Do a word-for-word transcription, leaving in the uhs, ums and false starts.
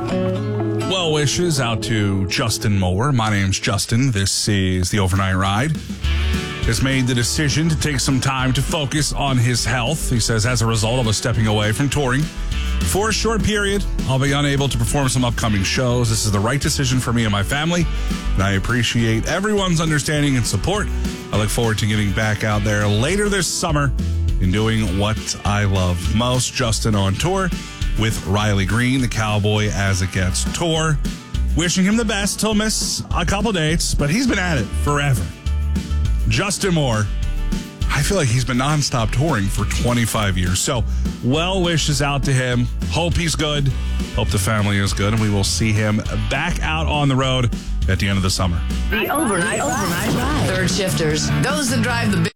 Well wishes out to Justin Moore. My name's Justin. This is the Overnight Ride. Has made the decision to take some time to focus on his health. He says, as a result of us stepping away from touring for a short period, I'll be unable to perform some upcoming shows. This is the right decision for me and my family, and I appreciate everyone's understanding and support. I look forward to getting back out there later this summer and doing what I love most. Justin on tour with Riley Green, the Cowboy As It Gets tour. Wishing him the best. He'll miss a couple dates, but he's been at it forever. Justin Moore, I feel like he's been nonstop touring for twenty-five years. So, well wishes out to him. Hope he's good. Hope the family is good. And we will see him back out on the road at the end of the summer. The Overnight, overnight Ride. Third shifters. Those that drive the big